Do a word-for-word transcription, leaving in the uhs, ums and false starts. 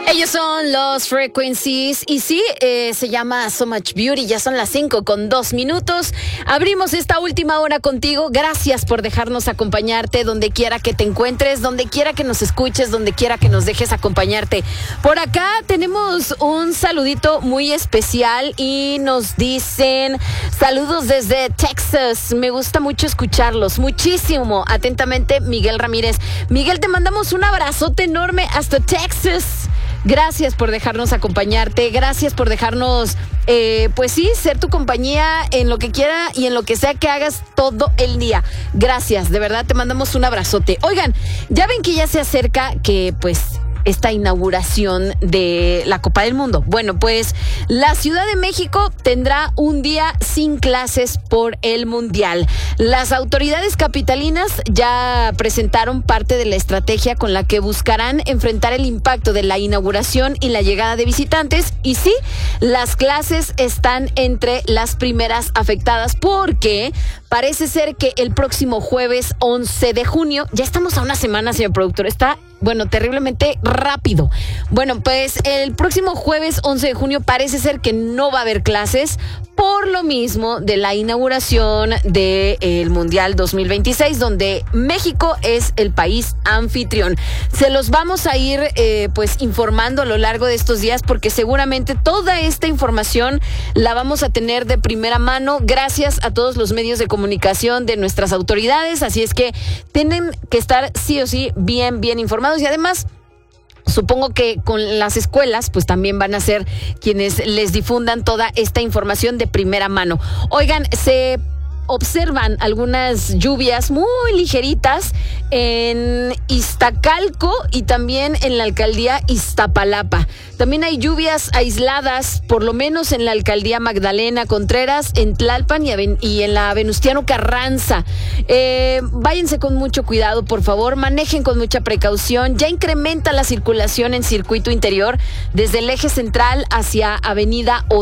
Ellos son los Frequencies y sí, eh, se llama So Much Beauty. Ya son las cinco con dos minutos. Abrimos esta última hora contigo. Gracias por dejarnos acompañarte donde quiera que te encuentres, donde quiera que nos escuches, donde quiera que nos dejes acompañarte. Por acá tenemos un saludito muy especial y nos dicen saludos desde Texas. Me gusta mucho escucharlos, muchísimo. Atentamente, Miguel Ramírez. Miguel, te mandamos un abrazote enorme hasta Texas. Gracias por dejarnos acompañarte, gracias por dejarnos, eh, pues sí, ser tu compañía en lo que quiera y en lo que sea que hagas todo el día. Gracias, de verdad te mandamos un abrazote. Oigan, ya ven que ya se acerca que pues esta inauguración de la Copa del Mundo. Bueno, pues la Ciudad de México tendrá un día sin clases por el Mundial. Las autoridades capitalinas ya presentaron parte de la estrategia con la que buscarán enfrentar el impacto de la inauguración y la llegada de visitantes. Y sí, las clases están entre las primeras afectadas porque parece ser que el próximo jueves once de junio, ya estamos a una semana, señor productor, está... Bueno, terriblemente rápido. Bueno, pues el próximo jueves once de junio parece ser que no va a haber clases por lo mismo de la inauguración del Mundial dos mil veintiséis, donde México es el país anfitrión. Se los vamos a ir eh, pues informando a lo largo de estos días porque seguramente toda esta información la vamos a tener de primera mano gracias a todos los medios de comunicación de nuestras autoridades. Así es que tienen que estar sí o sí bien, bien informados. Y además, supongo que con las escuelas, pues también van a ser quienes les difundan toda esta información de primera mano. Oigan, se observan algunas lluvias muy ligeritas en Iztacalco y también en la alcaldía Iztapalapa. También hay lluvias aisladas, por lo menos en la alcaldía Magdalena Contreras, en Tlalpan y, Aven- y en la Venustiano Carranza. Eh, váyanse con mucho cuidado, por favor, manejen con mucha precaución. Ya incrementa la circulación en circuito interior desde el eje central hacia Avenida